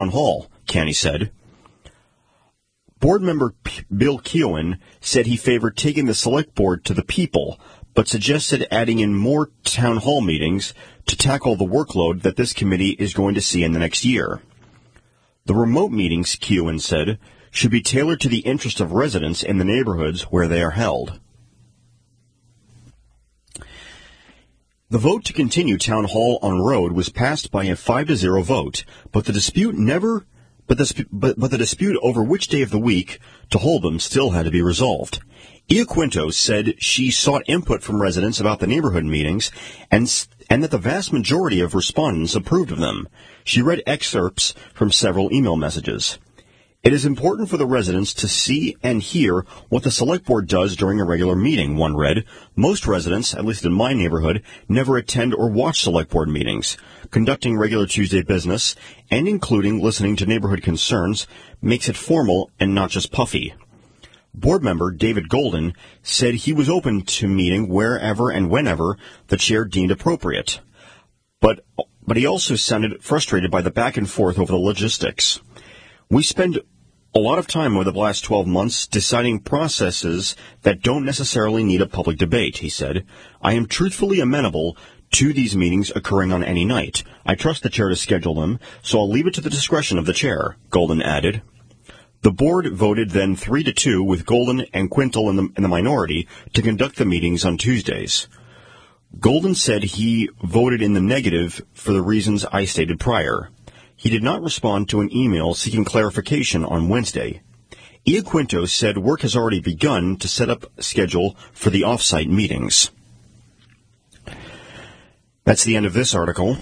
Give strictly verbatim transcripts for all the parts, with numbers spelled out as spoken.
hall, Canny said. Board member P- Bill Keown said he favored taking the select board to the people, but suggested adding in more town hall meetings to tackle the workload that this committee is going to see in the next year. The remote meetings, Keown said, should be tailored to the interest of residents in the neighborhoods where they are held. The vote to continue Town Hall on Road was passed by a five to zero vote, but the dispute never, but the, but, but the dispute over which day of the week to hold them still had to be resolved. Ia Quinto said she sought input from residents about the neighborhood meetings and and that the vast majority of respondents approved of them. She read excerpts from several email messages. It is important for the residents to see and hear what the select board does during a regular meeting, one read. Most residents, at least in my neighborhood, never attend or watch select board meetings. Conducting regular Tuesday business, and including listening to neighborhood concerns, makes it formal and not just puffy. Board member David Golden said he was open to meeting wherever and whenever the chair deemed appropriate. But, but he also sounded frustrated by the back and forth over the logistics. We spend a lot of time over the last twelve months deciding processes that don't necessarily need a public debate, he said. I am truthfully amenable to these meetings occurring on any night. I trust the chair to schedule them, so I'll leave it to the discretion of the chair, Golden added. The board voted then three to two with Golden and Quintal in the, in the minority to conduct the meetings on Tuesdays. Golden said he voted in the negative for the reasons I stated prior. He did not respond to an email seeking clarification on Wednesday. Ia Quinto said work has already begun to set up a schedule for the off-site meetings. That's the end of this article.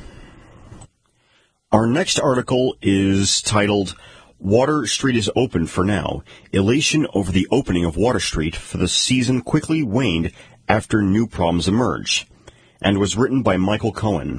Our next article is titled, Water Street is open for now. Elation over the opening of Water Street for the season quickly waned after new problems emerged, and was written by Michael Cohen.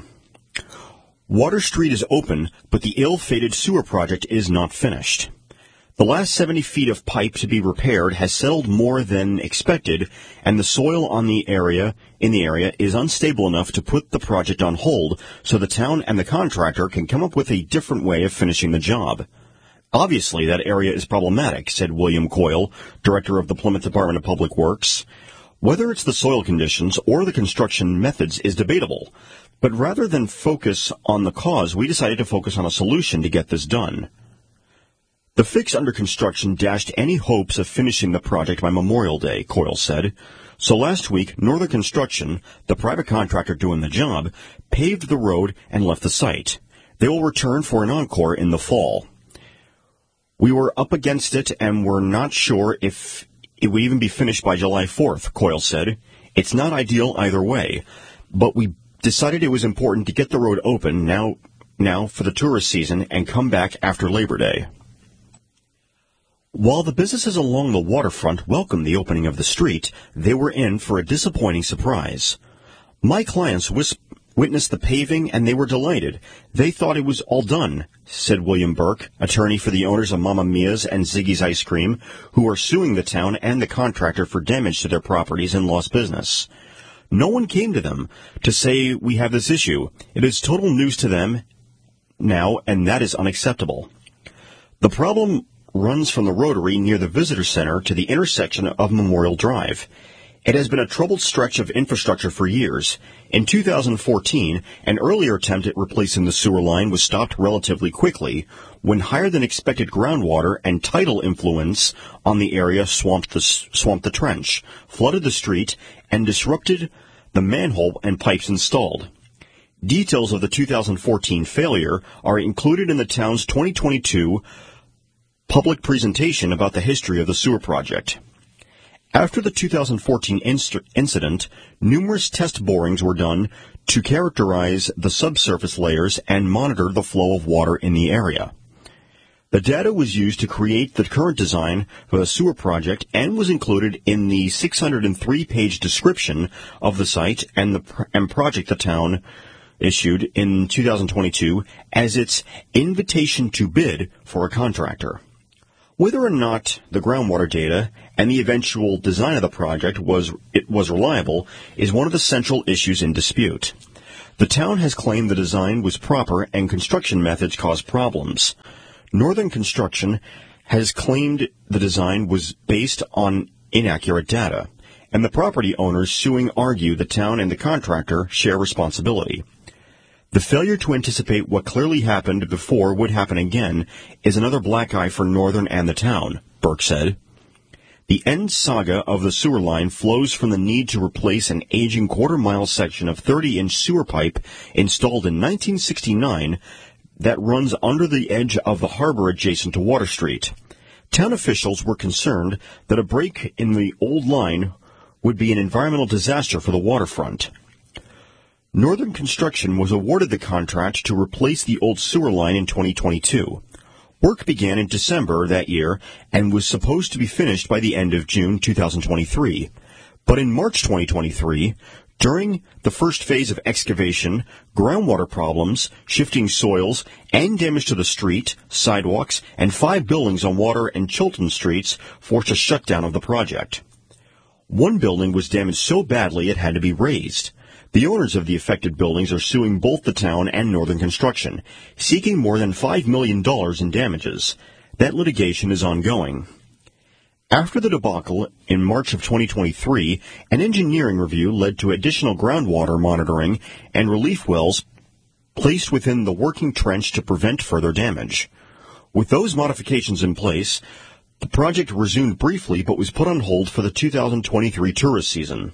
Water Street is open, but the ill-fated sewer project is not finished. The last seventy feet of pipe to be repaired has settled more than expected, and the soil on the area in the area is unstable enough to put the project on hold so the town and the contractor can come up with a different way of finishing the job. Obviously, that area is problematic, said William Coyle, director of the Plymouth Department of Public Works. Whether it's the soil conditions or the construction methods is debatable, but rather than focus on the cause, we decided to focus on a solution to get this done. The fix under construction dashed any hopes of finishing the project by Memorial Day, Coyle said. So last week, Northern Construction, the private contractor doing the job, paved the road and left the site. They will return for an encore in the fall. We were up against it and were not sure if it would even be finished by July fourth, Coyle said. It's not ideal either way, but we decided it was important to get the road open now, now for the tourist season and come back after Labor Day. While the businesses along the waterfront welcomed the opening of the street, they were in for a disappointing surprise. My clients wis- witnessed the paving and they were delighted. They thought it was all done, said William Burke, attorney for the owners of Mamma Mia's and Ziggy's Ice Cream, who are suing the town and the contractor for damage to their properties and lost business. No one came to them to say we have this issue. It is total news to them now, and that is unacceptable. The problem runs from the Rotary near the Visitor Center to the intersection of Memorial Drive. It has been a troubled stretch of infrastructure for years. In two thousand fourteen, an earlier attempt at replacing the sewer line was stopped relatively quickly when higher-than-expected groundwater and tidal influence on the area swamped the, swamped the trench, flooded the street, and disrupted the manhole and pipes installed. Details of the two thousand fourteen failure are included in the town's twenty twenty-two public presentation about the history of the sewer project. After the two thousand fourteen inst- incident, numerous test borings were done to characterize the subsurface layers and monitor the flow of water in the area. The data was used to create the current design for the sewer project and was included in the six hundred three page description of the site and the pr- and project the town issued in two thousand twenty-two as its invitation to bid for a contractor. Whether or not the groundwater data and the eventual design of the project was it was reliable is one of the central issues in dispute. The town has claimed the design was proper and construction methods caused problems. Northern Construction has claimed the design was based on inaccurate data, and the property owners suing argue the town and the contractor share responsibility. The failure to anticipate what clearly happened before would happen again is another black eye for Northern and the town, Burke said. The end saga of the sewer line flows from the need to replace an aging quarter-mile section of thirty-inch sewer pipe installed in nineteen sixty-nine that runs under the edge of the harbor adjacent to Water Street. Town officials were concerned that a break in the old line would be an environmental disaster for the waterfront. Northern Construction was awarded the contract to replace the old sewer line in twenty twenty-two. Work began in December that year and was supposed to be finished by the end of June two thousand twenty-three. But in March twenty twenty-three, during the first phase of excavation, groundwater problems, shifting soils, and damage to the street, sidewalks, and five buildings on Water and Chilton Streets forced a shutdown of the project. One building was damaged so badly it had to be razed. The owners of the affected buildings are suing both the town and Northern Construction, seeking more than five million dollars in damages. That litigation is ongoing. After the debacle in March of twenty twenty-three, an engineering review led to additional groundwater monitoring and relief wells placed within the working trench to prevent further damage. With those modifications in place, the project resumed briefly but was put on hold for the two thousand twenty-three tourist season.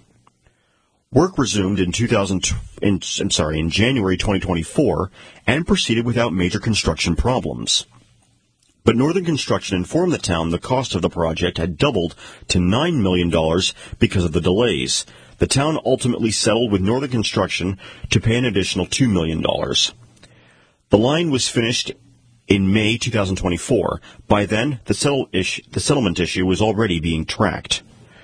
Work resumed in two thousand, in, I'm sorry, in January twenty twenty-four and proceeded without major construction problems. But Northern Construction informed the town the cost of the project had doubled to nine million dollars because of the delays. The town ultimately settled with Northern Construction to pay an additional two million dollars. The line was finished in May two thousand twenty-four. By then, the, settle issue, the settlement issue was already being tracked.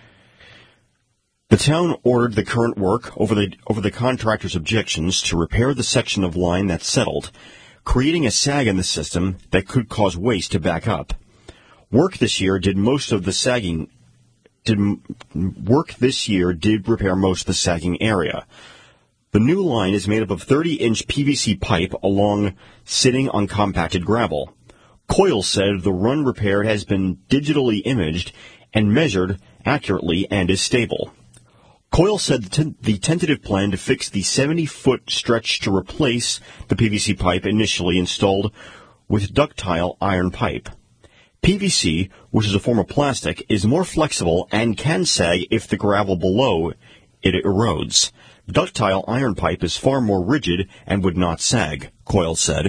The town ordered the current work over the, over the contractor's objections to repair the section of line that settled, creating a sag in the system that could cause waste to back up. Work this year did most of the sagging. Did work this year did repair most of the sagging area. The new line is made up of thirty-inch P V C pipe along sitting on compacted gravel. Coyle said the run repaired has been digitally imaged and measured accurately and is stable. Coyle said the, t- the tentative plan to fix the seventy-foot stretch to replace the P V C pipe initially installed with ductile iron pipe. P V C, which is a form of plastic, is more flexible and can sag if the gravel below it erodes. Ductile iron pipe is far more rigid and would not sag, Coyle said.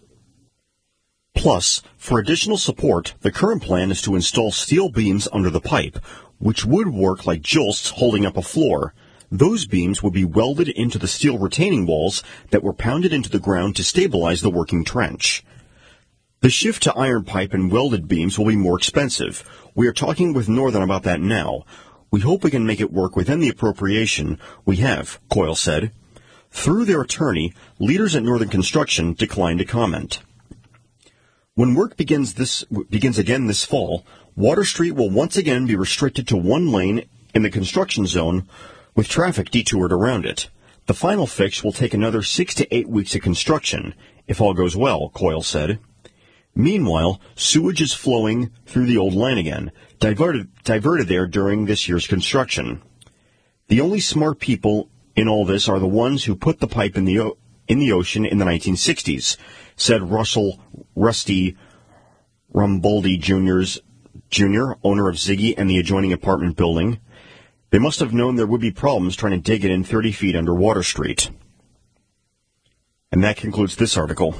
Plus, for additional support, the current plan is to install steel beams under the pipe, which would work like jolts holding up a floor. Those beams would be welded into the steel retaining walls that were pounded into the ground to stabilize the working trench. The shift to iron pipe and welded beams will be more expensive. We are talking with Northern about that now. We hope we can make it work within the appropriation we have, Coyle said. Through their attorney, leaders at Northern Construction declined to comment. When work begins this begins again this fall, Water Street will once again be restricted to one lane in the construction zone with traffic detoured around it. The final fix will take another six to eight weeks of construction, if all goes well, Coyle said. Meanwhile, sewage is flowing through the old line again, diverted, diverted there during this year's construction. The only smart people in all this are the ones who put the pipe in the o- in the ocean in the nineteen sixties, said Russell Rusty Rambaldi Junior's Junior, owner of Ziggy and the adjoining apartment building. They must have known there would be problems trying to dig it in thirty feet under Water Street. And that concludes this article.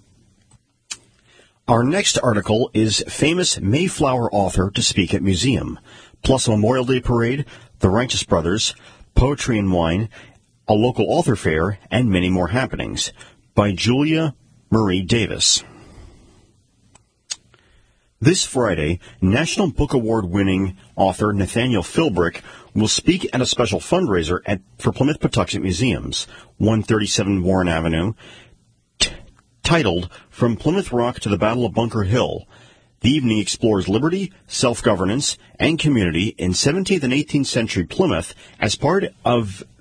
Our next article is famous Mayflower author to speak at museum, plus a Memorial Day parade, the Righteous Brothers, poetry and wine, a local author fair, and many more happenings, by Julia Marie Davis. This Friday, National Book Award-winning author Nathaniel Philbrick will speak at a special fundraiser at, for Plymouth Patuxent Museums, one thirty-seven Warren Avenue, t- titled From Plymouth Rock to the Battle of Bunker Hill. The evening explores liberty, self-governance, and community in seventeenth and eighteenth century Plymouth as part of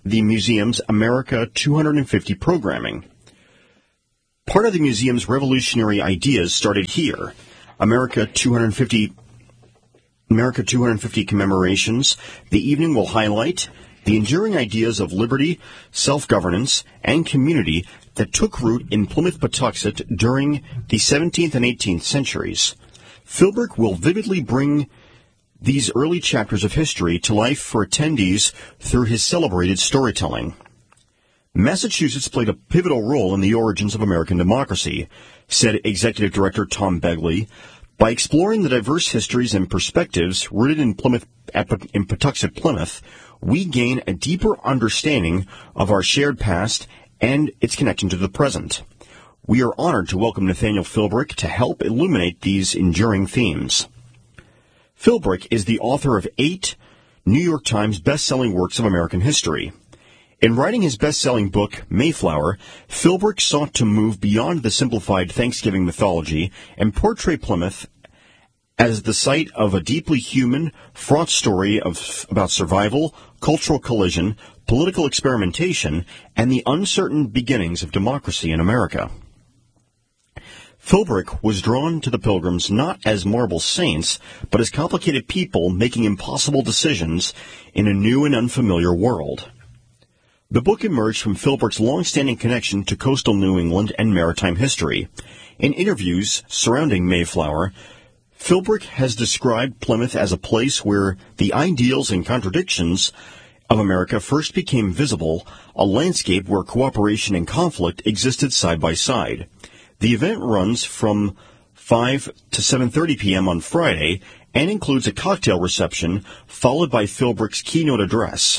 the museum's America two hundred fifty programming. Part of the museum's revolutionary ideas started here. America two hundred fifty America two hundred fifty commemorations. The evening will highlight the enduring ideas of liberty, self-governance, and community that took root in Plymouth, Patuxent during the seventeenth and eighteenth centuries. Philbrick will vividly bring these early chapters of history to life for attendees through his celebrated storytelling. Massachusetts played a pivotal role in the origins of American democracy, said Executive Director Tom Begley. By exploring the diverse histories and perspectives rooted in Plymouth, in Patuxent, Plymouth, we gain a deeper understanding of our shared past and its connection to the present. We are honored to welcome Nathaniel Philbrick to help illuminate these enduring themes. Philbrick is the author of eight New York Times best-selling works of American history. In writing his best-selling book, Mayflower, Philbrick sought to move beyond the simplified Thanksgiving mythology and portray Plymouth as the site of a deeply human, fraught story of, about survival, cultural collision, political experimentation, and the uncertain beginnings of democracy in America. Philbrick was drawn to the Pilgrims not as marble saints, but as complicated people making impossible decisions in a new and unfamiliar world. The book emerged from Philbrick's long-standing connection to coastal New England and maritime history. In interviews surrounding Mayflower, Philbrick has described Plymouth as a place where the ideals and contradictions of America first became visible, a landscape where cooperation and conflict existed side by side. The event runs from five to seven thirty p.m. on Friday and includes a cocktail reception followed by Philbrick's keynote address.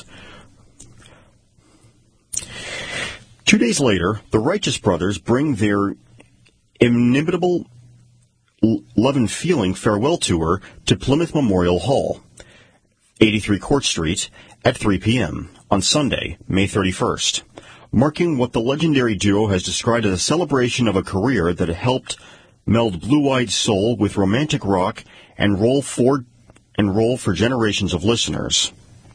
Two days later, the Righteous Brothers bring their inimitable Love and Feeling farewell tour to Plymouth Memorial Hall, eighty-three Court Street, at three p.m. on Sunday, May thirty-first, marking what the legendary duo has described as a celebration of a career that helped meld blue-eyed soul with romantic rock and roll for, and roll for generations of listeners.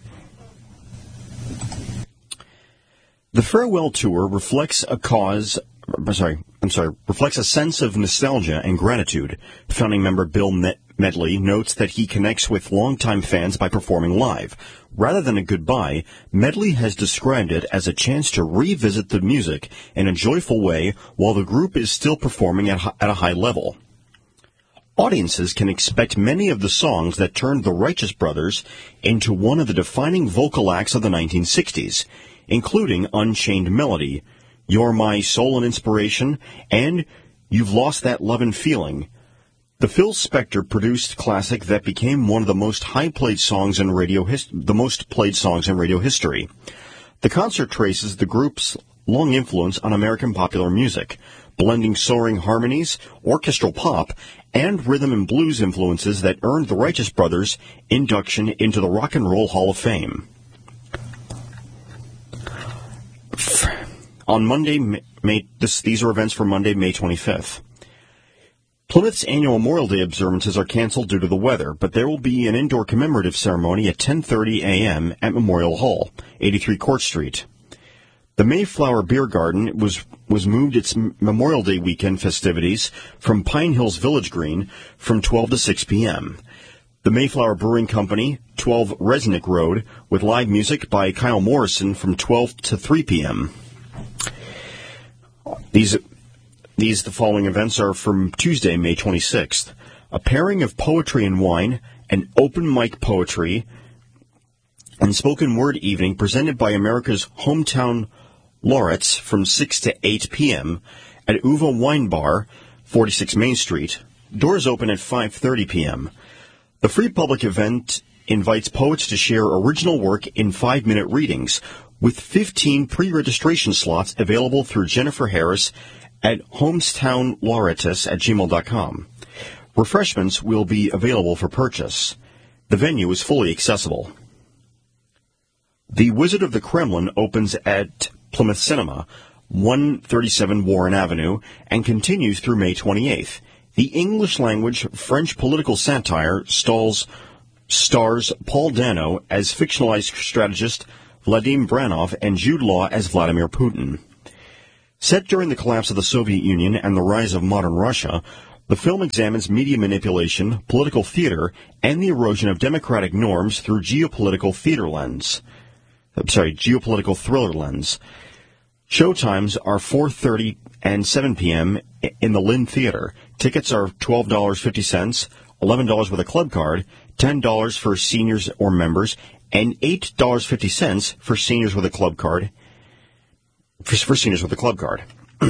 The farewell tour reflects a cause, I'm sorry, I'm sorry, reflects a sense of nostalgia and gratitude. Founding member Bill Medley notes that he connects with longtime fans by performing live. Rather than a goodbye, Medley has described it as a chance to revisit the music in a joyful way while the group is still performing at, at a high level. Audiences can expect many of the songs that turned the Righteous Brothers into one of the defining vocal acts of the nineteen sixties, including Unchained Melody, You're My Soul and Inspiration, and You've Lost That Love and Feeling, the Phil Spector-produced classic that became one of the most high-played songs in radio his- the most played songs in radio history. The concert traces the group's long influence on American popular music, blending soaring harmonies, orchestral pop, and rhythm and blues influences that earned the Righteous Brothers induction into the Rock and Roll Hall of Fame. On Monday, May, this, these are events for Monday, May twenty-fifth. Plymouth's annual Memorial Day observances are canceled due to the weather, but there will be an indoor commemorative ceremony at ten thirty a.m. at Memorial Hall, eighty-three Court Street. The Mayflower Beer Garden was, was moved its Memorial Day weekend festivities from Pine Hills Village Green from twelve to six p.m. The Mayflower Brewing Company, twelve Resnick Road, with live music by Kyle Morrison from twelve to three p.m. These, these, the following events are from Tuesday, May twenty-sixth. A pairing of poetry and wine, an open mic poetry, and spoken word evening presented by America's Hometown Laureates from six to eight p.m. at Uva Wine Bar, forty-six Main Street. Doors open at five thirty p.m. The free public event invites poets to share original work in five-minute readings, with fifteen pre-registration slots available through Jennifer Harris at hometownlaureates at gmail dot com. Refreshments will be available for purchase. The venue is fully accessible. The Wizard of the Kremlin opens at Plymouth Cinema, one thirty-seven Warren Avenue, and continues through May twenty-eighth. The English-language French political satire stalls, stars Paul Dano as fictionalized strategist Vadim Branov, and Jude Law as Vladimir Putin. Set during the collapse of the Soviet Union and the rise of modern Russia, the film examines media manipulation, political theater, and the erosion of democratic norms through geopolitical theater lens. I'm sorry, geopolitical thriller lens. Showtimes are four thirty and seven p.m. in the Lynn Theater. Tickets are twelve dollars and fifty cents, eleven dollars with a club card, ten dollars for seniors or members, and eight dollars and fifty cents for seniors with a club card. For, for seniors with a club card.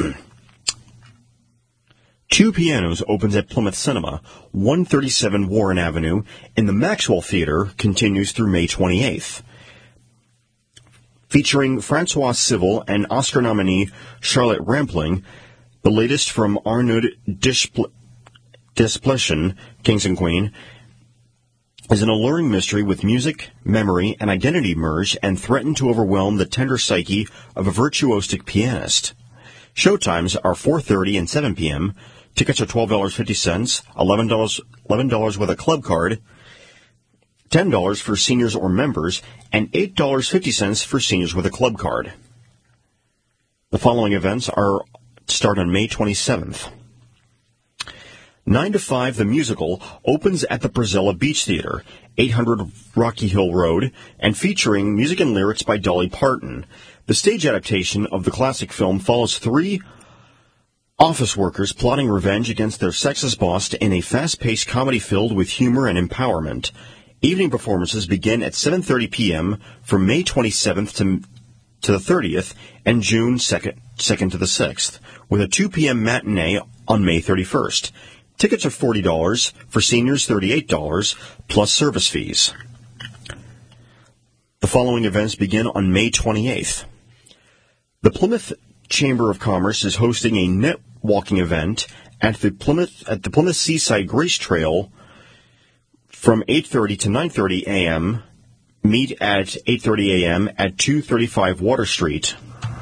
Two Pianos opens at Plymouth Cinema. one thirty-seven Warren Avenue in the Maxwell Theater continues through May twenty-eighth. Featuring Francois Civil and Oscar nominee Charlotte Rampling, the latest from Arnaud Desplechin, Kings and Queen, is an alluring mystery with music, memory, and identity merged and threaten to overwhelm the tender psyche of a virtuosic pianist. Showtimes are four thirty and seven p.m. Tickets are twelve dollars and fifty cents, eleven dollars, eleven dollars with a club card, ten dollars for seniors or members, and eight dollars and fifty cents for seniors with a club card. The following events are start on May twenty-seventh. nine to five The Musical opens at the Brazilla Beach Theater, eight hundred Rocky Hill Road, and featuring music and lyrics by Dolly Parton. The stage adaptation of the classic film follows three office workers plotting revenge against their sexist boss in a fast-paced comedy filled with humor and empowerment. Evening performances begin at seven thirty p.m. from May twenty-seventh to, to the thirtieth and June second, second to the sixth, with a two p.m. matinee on May thirty-first. Tickets are forty dollars, for seniors thirty-eight dollars, plus service fees. The following events begin on May twenty-eighth. The Plymouth Chamber of Commerce is hosting a net walking event at the Plymouth at the Plymouth Seaside Grace Trail from eight thirty to nine thirty a.m. Meet at eight thirty a.m. at two thirty-five Water Street.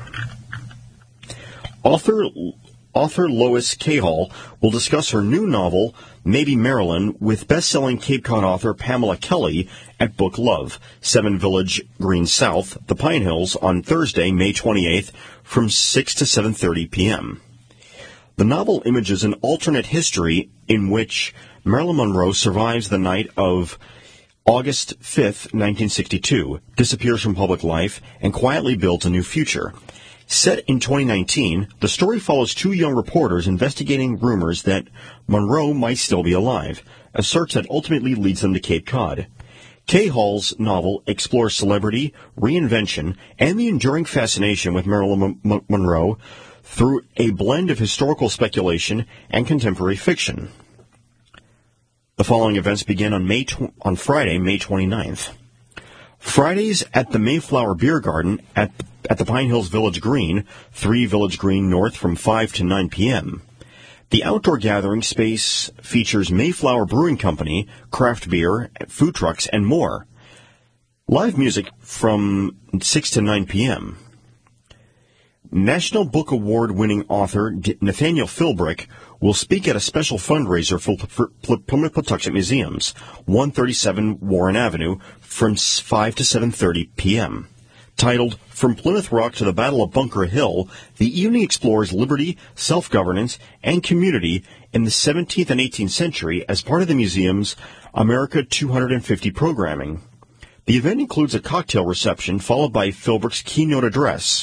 Author author Lois Cahall will discuss her new novel, Maybe Marilyn, with best-selling Cape Cod author Pamela Kelly at Book Love, seven Village Green South, The Pine Hills, on Thursday, May twenty-eighth, from six to seven thirty p.m. The novel images an alternate history in which Marilyn Monroe survives the night of August fifth, nineteen sixty-two, disappears from public life, and quietly builds a new future. Set in twenty nineteen, the story follows two young reporters investigating rumors that Monroe might still be alive, a search that ultimately leads them to Cape Cod. Cahall's novel explores celebrity, reinvention, and the enduring fascination with Marilyn M- Monroe through a blend of historical speculation and contemporary fiction. The following events begin on May tw- on Friday, May twenty-ninth. Fridays at the Mayflower Beer Garden at the, at the Pine Hills Village Green, three Village Green North, from five to nine p.m. The outdoor gathering space features Mayflower Brewing Company, craft beer, food trucks, and more. Live music from six to nine p.m. National Book Award-winning author Nathaniel Philbrick will speak at a special fundraiser for, for Plymouth Pawtucket Museums, one thirty-seven Warren Avenue, from five to seven thirty p.m. Titled From Plymouth Rock to the Battle of Bunker Hill, the evening explores liberty, self-governance, and community in the seventeenth and eighteenth century as part of the museum's America two hundred fifty programming. The event includes a cocktail reception followed by Philbrick's keynote address.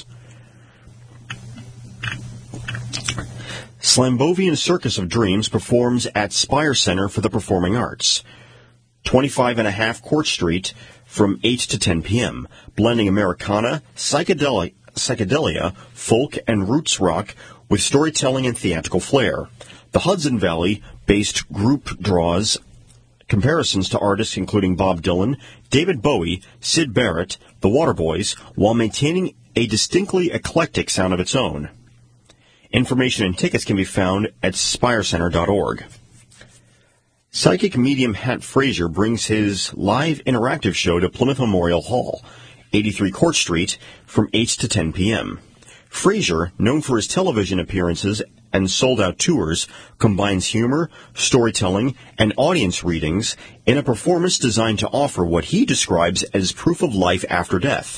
Slambovian Circus of Dreams performs at Spire Center for the Performing Arts, twenty-five and a half Court Street, from eight to ten p.m., blending Americana, psychedelia, psychedelia, folk, and roots rock with storytelling and theatrical flair. The Hudson Valley-based group draws comparisons to artists including Bob Dylan, David Bowie, Syd Barrett, the Waterboys, while maintaining a distinctly eclectic sound of its own. Information and tickets can be found at spire center dot org. Psychic medium Hat Frazier brings his live interactive show to Plymouth Memorial Hall, eighty-three Court Street, from eight to ten p.m. Frazier, known for his television appearances and sold-out tours, combines humor, storytelling, and audience readings in a performance designed to offer what he describes as proof of life after death.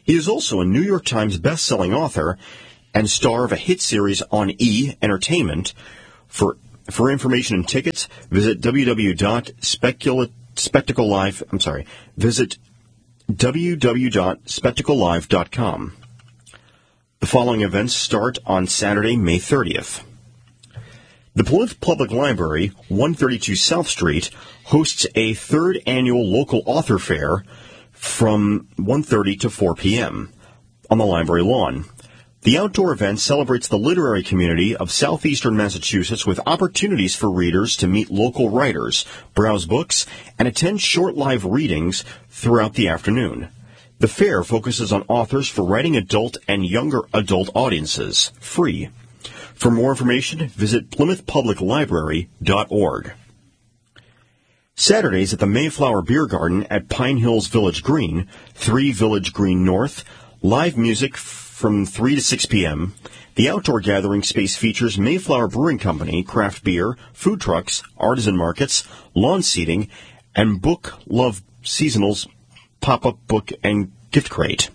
He is also a New York Times best-selling author and star of a hit series on E! Entertainment. For for information and tickets, visit w w w dot spectacle live. I'm sorry. Visit w w w dot spectacle live dot com. The following events start on Saturday, May thirtieth. The Plymouth Public Library, one thirty-two South Street, hosts a third annual local author fair from one thirty to four p.m. on the library lawn. The outdoor event celebrates the literary community of southeastern Massachusetts with opportunities for readers to meet local writers, browse books, and attend short live readings throughout the afternoon. The fair focuses on authors for writing adult and younger adult audiences, free. For more information, visit plymouth public library dot org. Saturdays at the Mayflower Beer Garden at Pine Hills Village Green, three Village Green North, live music from three to six p.m. The outdoor gathering space features Mayflower Brewing Company, craft beer, food trucks, artisan markets, lawn seating, and Book Love Seasonals pop-up book and gift crate.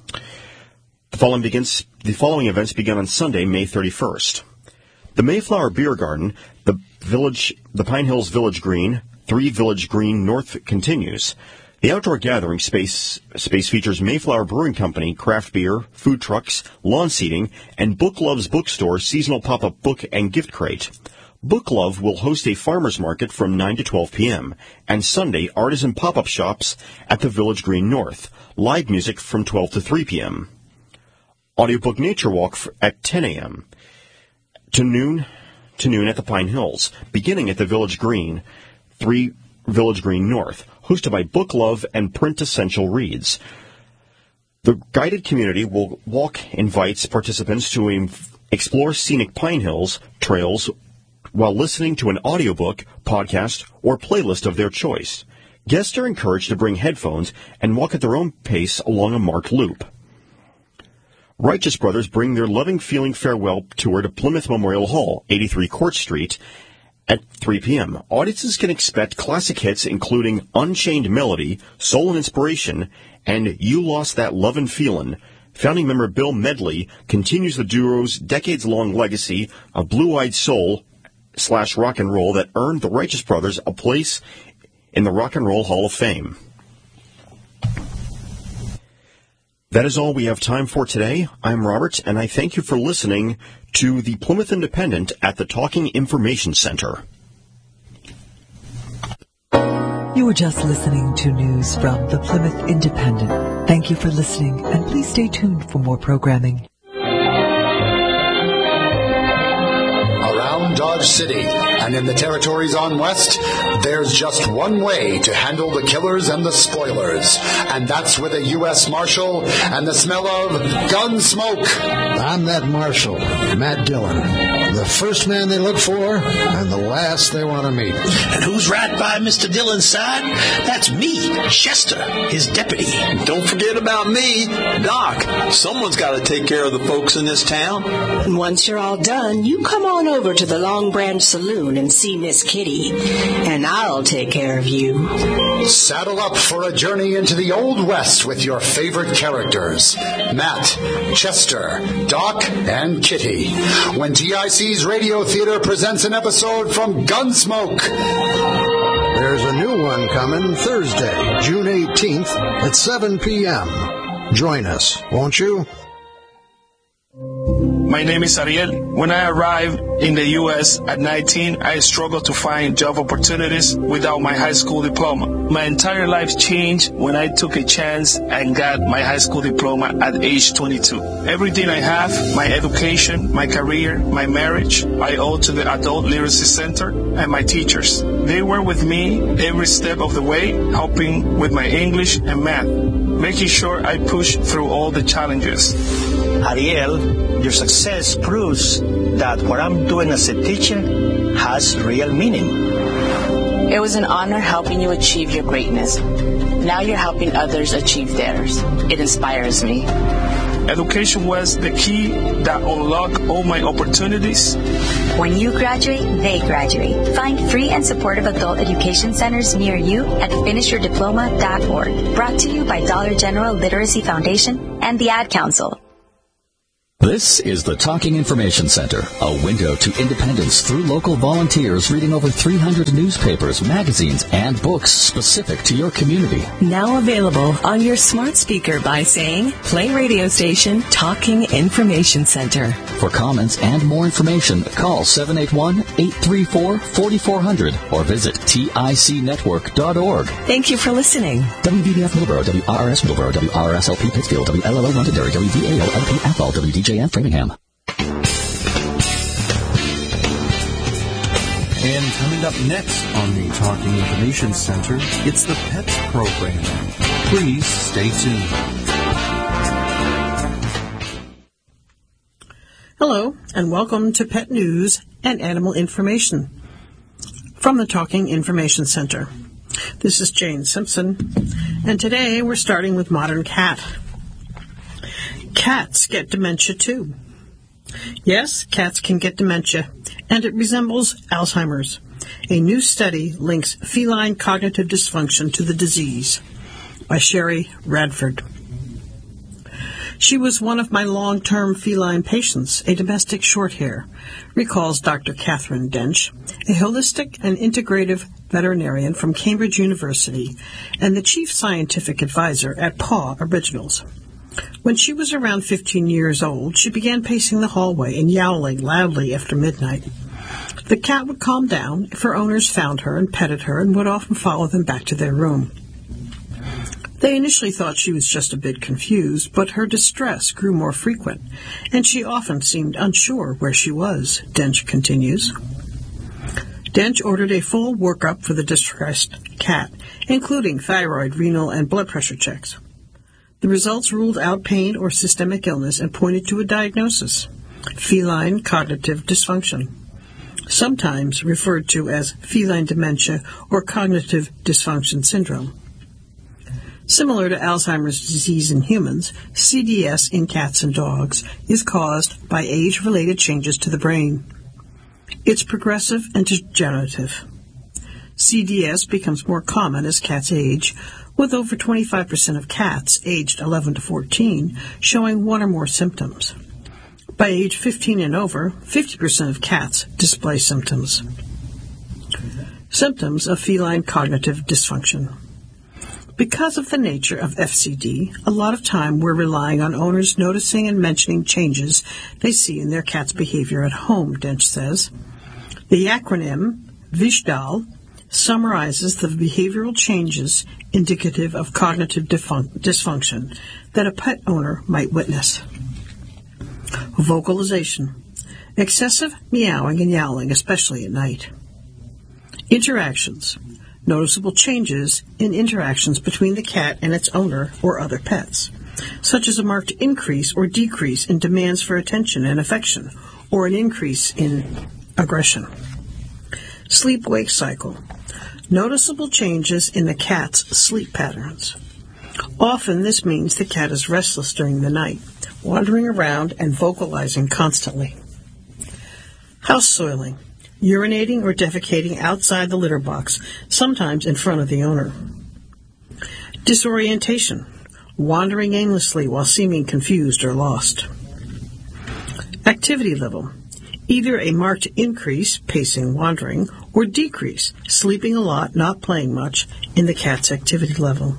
The following, begins, the following events begin on Sunday, May thirty-first. The Mayflower Beer Garden, the Village, the Pine Hills Village Green, three Village Green North continues. The outdoor gathering space space features Mayflower Brewing Company, craft beer, food trucks, lawn seating, and Book Love's Bookstore seasonal pop-up book and gift crate. Book Love will host a farmers market from nine to twelve p.m. and Sunday artisan pop-up shops at the Village Green North. Live music from twelve to three p.m. Audiobook Nature Walk at ten a.m. to noon to noon at the Pine Hills, beginning at the Village Green, three Village Green North, hosted by Book Love and Print Essential Reads. The guided community will walk invites participants to um, explore scenic Pine Hills trails while listening to an audiobook, podcast, or playlist of their choice. Guests are encouraged to bring headphones and walk at their own pace along a marked loop. Righteous Brothers bring their Loving Feeling farewell tour to Plymouth Memorial Hall, eighty-three Court Street, at three p.m. Audiences can expect classic hits including Unchained Melody, Soul and Inspiration, and You Lost That Lovin' Feelin'. Founding member Bill Medley continues the duo's decades-long legacy of blue-eyed soul slash rock and roll that earned the Righteous Brothers a place in the Rock and Roll Hall of Fame. That is all we have time for today. I'm Robert, and I thank you for listening to the Plymouth Independent at the Talking Information Center. You were just listening to news from the Plymouth Independent. Thank you for listening, and please stay tuned for more programming. Around Dodge City and in the territories on West, there's just one way to handle the killers and the spoilers, and that's with a U S Marshal and the smell of gun smoke. I'm that Marshal, Matt Dillon, the first man they look for and the last they want to meet. And who's right by Mister Dillon's side? That's me, Chester, his deputy. Don't forget about me, Doc. Someone's got to take care of the folks in this town. Once you're all done, you come on over to the Long Branch Saloon and see Miss Kitty, and I'll take care of you. Saddle up for a journey into the Old West with your favorite characters, Matt, Chester, Doc, and Kitty, when T I C's Radio Theater presents an episode from Gunsmoke. There's a new one coming Thursday, June eighteenth at seven p.m. Join us, won't you? My name is Ariel. When I arrived in the U S at nineteen, I struggled to find job opportunities without my high school diploma. My entire life changed when I took a chance and got my high school diploma at age twenty-two. Everything I have, my education, my career, my marriage, I owe to the Adult Literacy Center and my teachers. They were with me every step of the way, helping with my English and math, making sure I push through all the challenges. Ariel, your success proves that what I'm doing as a teacher has real meaning. It was an honor helping you achieve your greatness. Now you're helping others achieve theirs. It inspires me. Education was the key that unlocked all my opportunities. When you graduate, they graduate. Find free and supportive adult education centers near you at finish your diploma dot org. Brought to you by Dollar General Literacy Foundation and the Ad Council. This is the Talking Information Center, a window to independence through local volunteers reading over three hundred newspapers, magazines, and books specific to your community. Now available on your smart speaker by saying, play radio station Talking Information Center. For comments and more information, call seven eight one, eight three four, four four zero zero or visit tic network dot org. Thank you for listening. W B B F Middleborough, W R R S Middleborough, W R R S L P Pittsfield, W L L O Londonderry, W V A L L P Athol, W D J N Framingham. And coming up next on the Talking Information Center, it's the Pets Program. Please stay tuned. Hello, and welcome to Pet News and Animal Information from the Talking Information Center. This is Jane Simpson, and today we're starting with Modern Cat. Cats get dementia too. Yes, cats can get dementia, and it resembles Alzheimer's. A new study links feline cognitive dysfunction to the disease, by Sherry Radford. She was one of my long-term feline patients, a domestic shorthair, recalls Doctor Catherine Dench, a holistic and integrative veterinarian from Cambridge University and the chief scientific advisor at Paw Originals. When she was around fifteen years old, she began pacing the hallway and yowling loudly after midnight. The cat would calm down if her owners found her and petted her and would often follow them back to their room. They initially thought she was just a bit confused, but her distress grew more frequent, and she often seemed unsure where she was, Dench continues. Dench ordered a full workup for the distressed cat, including thyroid, renal, and blood pressure checks. The results ruled out pain or systemic illness and pointed to a diagnosis: feline cognitive dysfunction, sometimes referred to as feline dementia or cognitive dysfunction syndrome. Similar to Alzheimer's disease in humans, C D S in cats and dogs is caused by age-related changes to the brain. It's progressive and degenerative. C D S becomes more common as cats age, with over twenty-five percent of cats aged eleven to fourteen showing one or more symptoms. By age fifteen and over, fifty percent of cats display symptoms. Symptoms of feline cognitive dysfunction. Because of the nature of F C D, a lot of time we're relying on owners noticing and mentioning changes they see in their cat's behavior at home, Dench says. The acronym V I S H D A L summarizes the behavioral changes indicative of cognitive dysfunction that a pet owner might witness. Vocalization. Excessive meowing and yowling, especially at night. Interactions. Noticeable changes in interactions between the cat and its owner or other pets, such as a marked increase or decrease in demands for attention and affection, or an increase in aggression. Sleep-wake cycle. Noticeable changes in the cat's sleep patterns. Often this means the cat is restless during the night, wandering around and vocalizing constantly. House soiling. Urinating or defecating outside the litter box, sometimes in front of the owner. Disorientation. Wandering aimlessly while seeming confused or lost. Activity level. Either a marked increase, pacing, wandering, or decrease, sleeping a lot, not playing much, in the cat's activity level.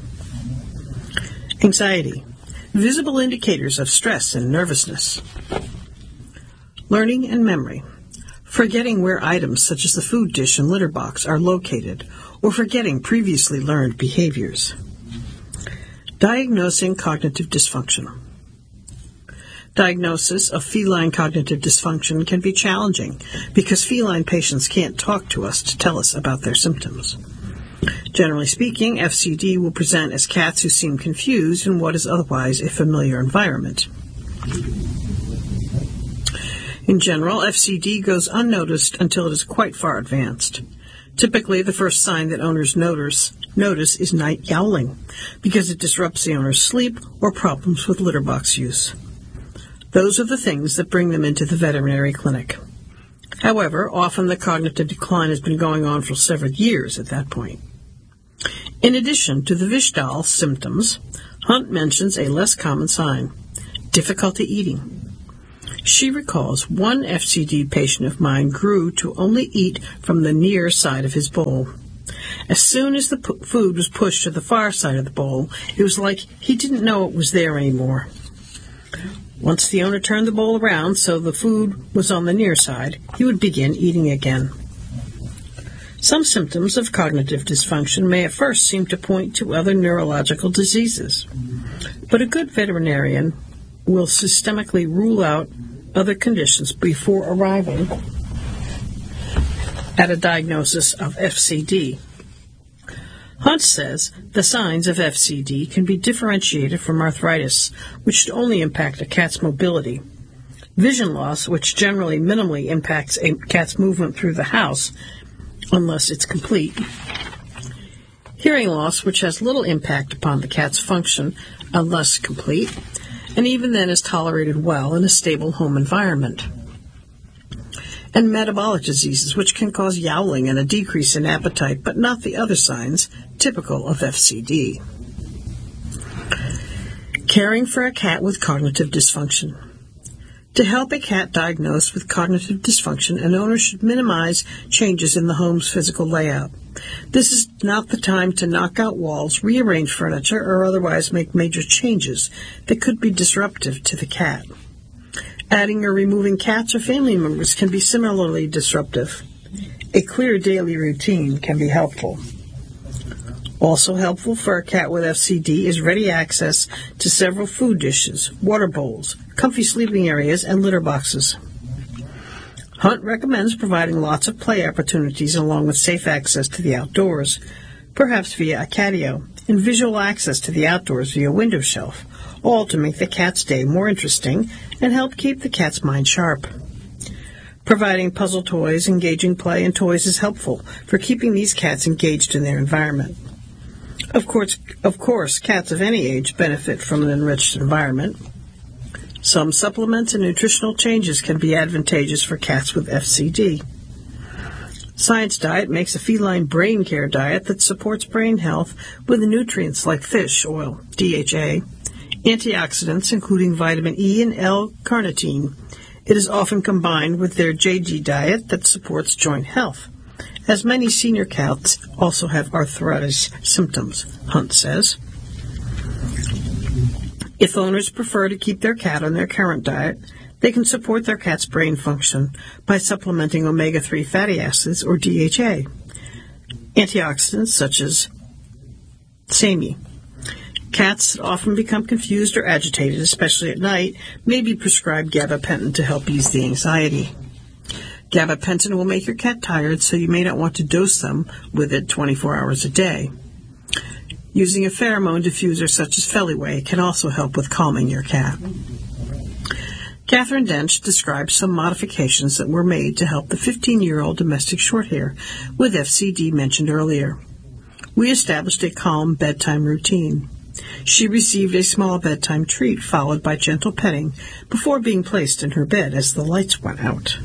Anxiety. Visible indicators of stress and nervousness. Learning and memory. Forgetting where items such as the food dish and litter box are located, or forgetting previously learned behaviors. Diagnosing cognitive dysfunction. Diagnosis of feline cognitive dysfunction can be challenging because feline patients can't talk to us to tell us about their symptoms. Generally speaking, F C D will present as cats who seem confused in what is otherwise a familiar environment. In general, F C D goes unnoticed until it is quite far advanced. Typically, the first sign that owners notice, notice is night yowling, because it disrupts the owner's sleep or problems with litter box use. Those are the things that bring them into the veterinary clinic. However, often the cognitive decline has been going on for several years at that point. In addition to the V I S H D A L symptoms, Hunt mentions a less common sign, difficulty eating. She recalls one F C D patient of mine grew to only eat from the near side of his bowl. As soon as the p- food was pushed to the far side of the bowl, it was like he didn't know it was there anymore. Once the owner turned the bowl around so the food was on the near side, he would begin eating again. Some symptoms of cognitive dysfunction may at first seem to point to other neurological diseases, but a good veterinarian will systemically rule out other conditions before arriving at a diagnosis of F C D. Hunt says the signs of F C D can be differentiated from arthritis, which should only impact a cat's mobility, vision loss, which generally minimally impacts a cat's movement through the house, unless it's complete, hearing loss, which has little impact upon the cat's function unless complete, and even then is tolerated well in a stable home environment, and metabolic diseases, which can cause yowling and a decrease in appetite, but not the other signs typical of F C D. Caring for a cat with cognitive dysfunction. To help a cat diagnosed with cognitive dysfunction, an owner should minimize changes in the home's physical layout. This is not the time to knock out walls, rearrange furniture, or otherwise make major changes that could be disruptive to the cat. Adding or removing cats or family members can be similarly disruptive. A clear daily routine can be helpful. Also helpful for a cat with F C D is ready access to several food dishes, water bowls, comfy sleeping areas, and litter boxes. Hunt recommends providing lots of play opportunities along with safe access to the outdoors, perhaps via a catio, and visual access to the outdoors via window shelf, all to make the cat's day more interesting and help keep the cat's mind sharp. Providing puzzle toys, engaging play, and toys is helpful for keeping these cats engaged in their environment. Of course, of course, cats of any age benefit from an enriched environment. Some supplements and nutritional changes can be advantageous for cats with F C D. Science Diet makes a feline brain care diet that supports brain health with nutrients like fish oil, D H A, antioxidants including vitamin E and L-carnitine. It is often combined with their J G diet that supports joint health, as many senior cats also have arthritis symptoms, Hunt says. If owners prefer to keep their cat on their current diet, they can support their cat's brain function by supplementing omega three fatty acids, or D H A, antioxidants such as S A M I. Cats that often become confused or agitated, especially at night, may be prescribed gabapentin to help ease the anxiety. Gabapentin will make your cat tired, so you may not want to dose them with it twenty-four hours a day. Using a pheromone diffuser such as Feliway can also help with calming your cat. Catherine Dench describes some modifications that were made to help the fifteen-year-old domestic shorthair with F C D mentioned earlier. We established a calm bedtime routine. She received a small bedtime treat followed by gentle petting before being placed in her bed as the lights went out.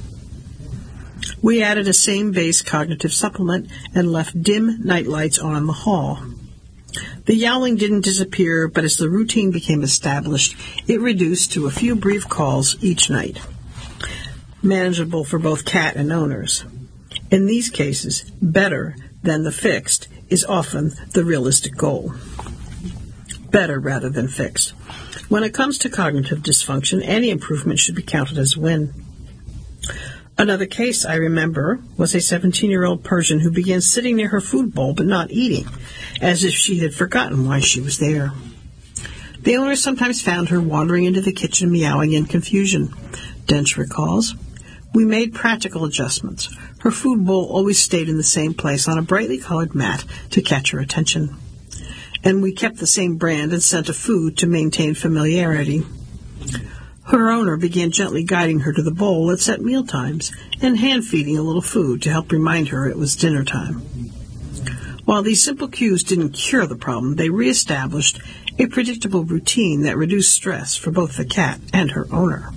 We added a same-base cognitive supplement and left dim night lights on in the hall. The yowling didn't disappear, but as the routine became established, it reduced to a few brief calls each night, manageable for both cat and owners. In these cases, better than the fixed is often the realistic goal. Better rather than fixed. When it comes to cognitive dysfunction, any improvement should be counted as a win. Another case I remember was a seventeen-year-old Persian who began sitting near her food bowl but not eating, as if she had forgotten why she was there. The owner sometimes found her wandering into the kitchen meowing in confusion. Dench recalls, "We made practical adjustments. Her food bowl always stayed in the same place on a brightly colored mat to catch her attention. And we kept the same brand and scent of food to maintain familiarity. Her owner began gently guiding her to the bowl at set meal times and hand-feeding a little food to help remind her it was dinner time. While these simple cues didn't cure the problem, they reestablished a predictable routine that reduced stress for both the cat and her owner."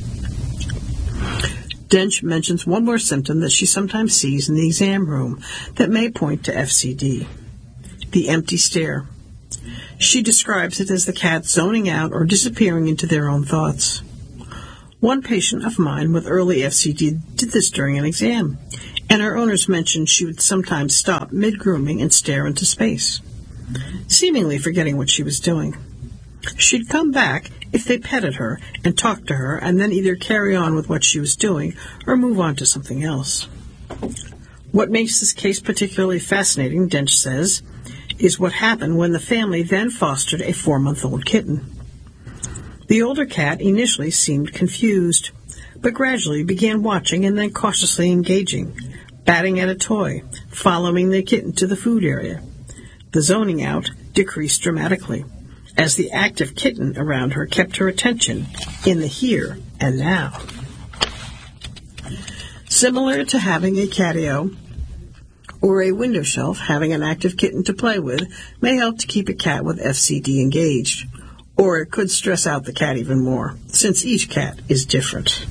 Dench mentions one more symptom that she sometimes sees in the exam room that may point to F C D: the empty stare. She describes it as the cat zoning out or disappearing into their own thoughts. One patient of mine with early F C D did this during an exam, and her owners mentioned she would sometimes stop mid-grooming and stare into space, seemingly forgetting what she was doing. She'd come back if they petted her and talked to her, and then either carry on with what she was doing or move on to something else. What makes this case particularly fascinating, Dench says, is what happened when the family then fostered a four-month-old kitten. The older cat initially seemed confused, but gradually began watching and then cautiously engaging, batting at a toy, following the kitten to the food area. The zoning out decreased dramatically, as the active kitten around her kept her attention in the here and now. Similar to having a catio or a window shelf, having an active kitten to play with may help to keep a cat with F C D engaged, or it could stress out the cat even more, since each cat is different.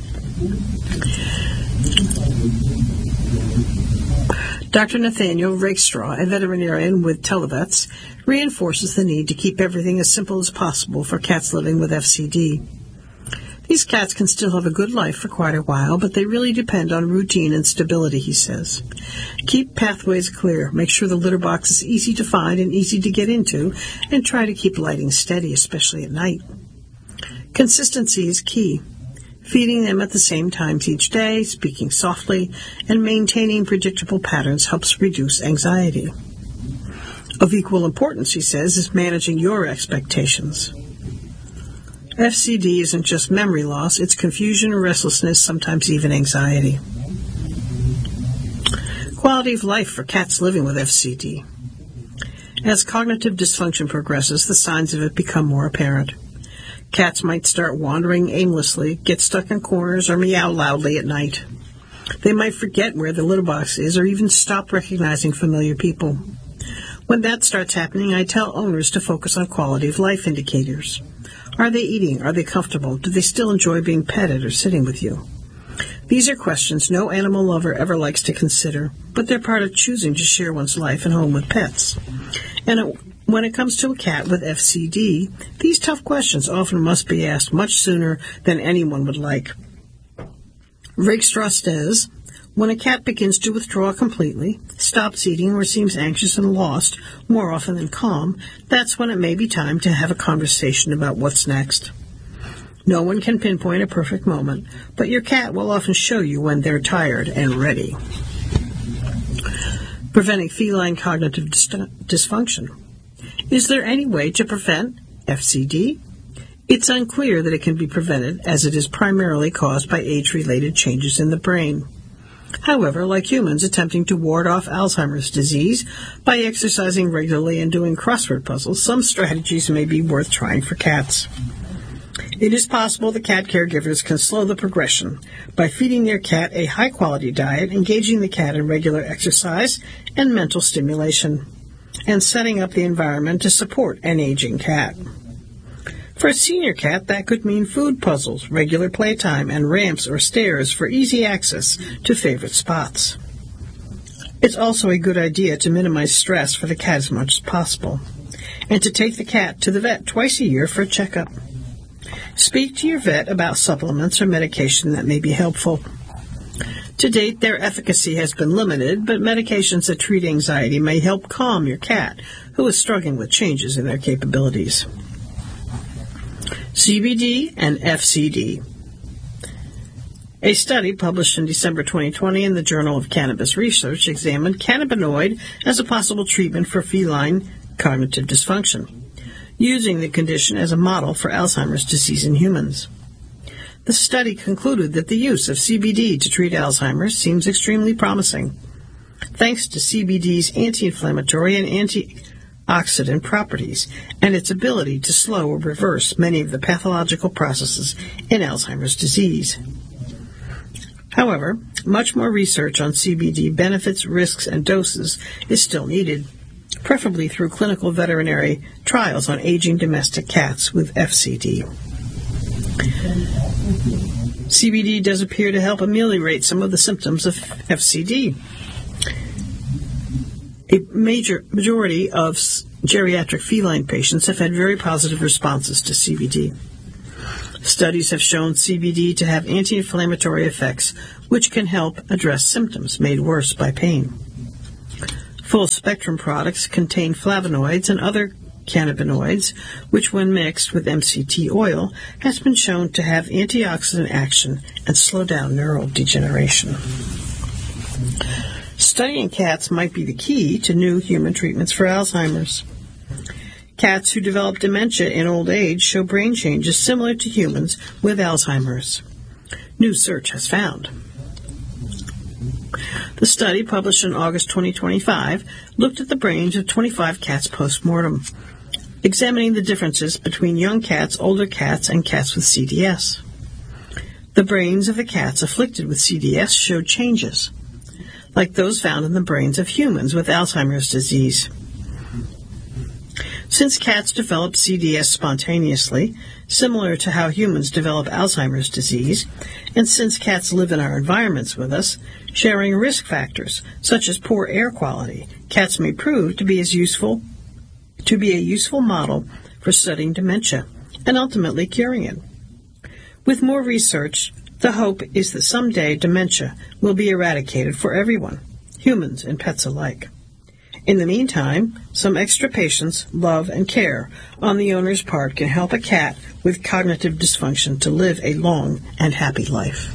Doctor Nathaniel Rakestraw, a veterinarian with Televets, reinforces the need to keep everything as simple as possible for cats living with F C D. These cats can still have a good life for quite a while, but they really depend on routine and stability, he says. Keep pathways clear, make sure the litter box is easy to find and easy to get into, and try to keep lighting steady, especially at night. Consistency is key. Feeding them at the same times each day, speaking softly, and maintaining predictable patterns helps reduce anxiety. Of equal importance, he says, is managing your expectations. F C D isn't just memory loss, it's confusion, restlessness, sometimes even anxiety. Quality of life for cats living with F C D. As cognitive dysfunction progresses, the signs of it become more apparent. Cats might start wandering aimlessly, get stuck in corners, or meow loudly at night. They might forget where the litter box is, or even stop recognizing familiar people. When that starts happening, I tell owners to focus on quality of life indicators. Are they eating? Are they comfortable? Do they still enjoy being petted or sitting with you? These are questions no animal lover ever likes to consider, but they're part of choosing to share one's life and home with pets. And it, when it comes to a cat with F C D, these tough questions often must be asked much sooner than anyone would like. Rakestraw says, when a cat begins to withdraw completely, stops eating, or seems anxious and lost, more often than calm, that's when it may be time to have a conversation about what's next. No one can pinpoint a perfect moment, but your cat will often show you when they're tired and ready. Preventing feline cognitive dis- dysfunction. Is there any way to prevent F C D? It's unclear that it can be prevented, as it is primarily caused by age-related changes in the brain. However, like humans attempting to ward off Alzheimer's disease by exercising regularly and doing crossword puzzles, some strategies may be worth trying for cats. It is possible that cat caregivers can slow the progression by feeding their cat a high-quality diet, engaging the cat in regular exercise and mental stimulation, and setting up the environment to support an aging cat. For a senior cat, that could mean food puzzles, regular playtime, and ramps or stairs for easy access to favorite spots. It's also a good idea to minimize stress for the cat as much as possible, and to take the cat to the vet twice a year for a checkup. Speak to your vet about supplements or medication that may be helpful. To date, their efficacy has been limited, but medications that treat anxiety may help calm your cat, who is struggling with changes in their capabilities. C B D and F C D. A study published in December twenty twenty in the Journal of Cannabis Research examined cannabinoid as a possible treatment for feline cognitive dysfunction, using the condition as a model for Alzheimer's disease in humans. The study concluded that the use of C B D to treat Alzheimer's seems extremely promising, thanks to C B D's anti-inflammatory and antioxidant properties and its ability to slow or reverse many of the pathological processes in Alzheimer's disease. However, much more research on C B D benefits, risks, and doses is still needed, preferably through clinical veterinary trials on aging domestic cats with F C D. C B D does appear to help ameliorate some of the symptoms of F C D. A major majority of geriatric feline patients have had very positive responses to C B D. Studies have shown C B D to have anti-inflammatory effects, which can help address symptoms made worse by pain. Full-spectrum products contain flavonoids and other cannabinoids, which when mixed with M C T oil, has been shown to have antioxidant action and slow down neural degeneration. Studying cats might be the key to new human treatments for Alzheimer's. Cats who develop dementia in old age show brain changes similar to humans with Alzheimer's. New research has found. The study, published in August twenty twenty-five, looked at the brains of twenty-five cats post-mortem, examining the differences between young cats, older cats, and cats with C D S. The brains of the cats afflicted with C D S showed changes, like those found in the brains of humans with Alzheimer's disease. Since cats develop C D S spontaneously, similar to how humans develop Alzheimer's disease, and since cats live in our environments with us, sharing risk factors such as poor air quality, cats may prove to be as useful to be a useful model for studying dementia and ultimately curing it. With more research, the hope is that someday dementia will be eradicated for everyone, humans and pets alike. In the meantime, some extra patience, love, and care on the owner's part can help a cat with cognitive dysfunction to live a long and happy life.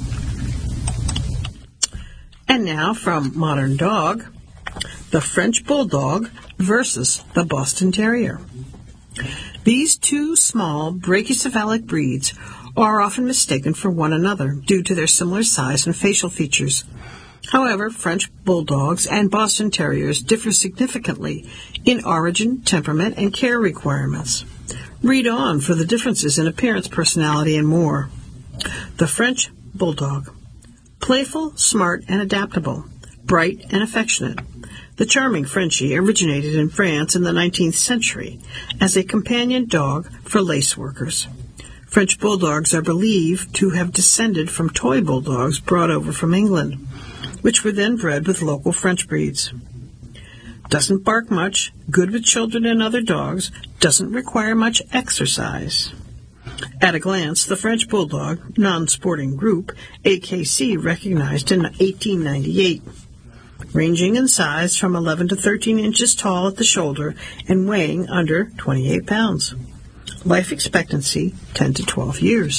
And now from Modern Dog, the French Bulldog versus the Boston Terrier. These two small brachycephalic breeds are often mistaken for one another due to their similar size and facial features. However, French Bulldogs and Boston Terriers differ significantly in origin, temperament, and care requirements. Read on for the differences in appearance, personality, and more. The French Bulldog. Playful, smart, and adaptable. Bright and affectionate. The charming Frenchie originated in France in the nineteenth century as a companion dog for lace workers. French Bulldogs are believed to have descended from toy bulldogs brought over from England, which were then bred with local French breeds. Doesn't bark much, good with children and other dogs, doesn't require much exercise. At a glance, the French Bulldog, non-sporting group, A K C, recognized in eighteen ninety-eight, ranging in size from eleven to thirteen inches tall at the shoulder and weighing under twenty-eight pounds. Life expectancy, ten to twelve years.